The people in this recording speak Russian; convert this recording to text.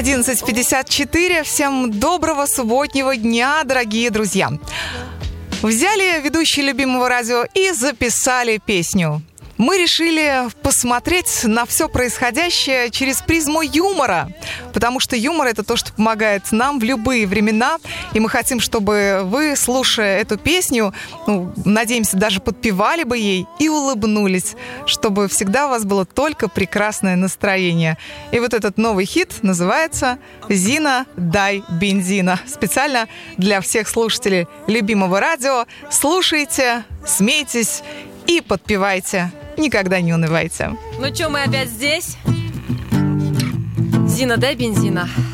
11:54. Всем доброго субботнего дня, дорогие друзья. Взяли ведущие любимого радио и записали песню. Мы решили посмотреть на все происходящее через призму юмора, потому что юмор — это то, что помогает нам в любые времена, и мы хотим, чтобы вы, слушая эту песню, надеемся, даже подпевали бы ей и улыбнулись, чтобы всегда у вас было только прекрасное настроение. И вот этот новый хит называется «Зина, дай бензина». Специально для всех слушателей любимого радио. Слушайте, смейтесь и подпевайте. Никогда не унывайте. Ну что, мы опять здесь? Зина, дай бензина.